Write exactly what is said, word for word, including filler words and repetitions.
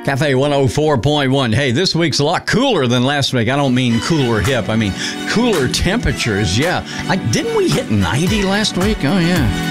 Cafe one oh four point one. Hey, this week's a lot cooler than last week. I don't mean cooler hip. I mean cooler temperatures. Yeah. I, didn't we hit ninety last week? Oh, yeah.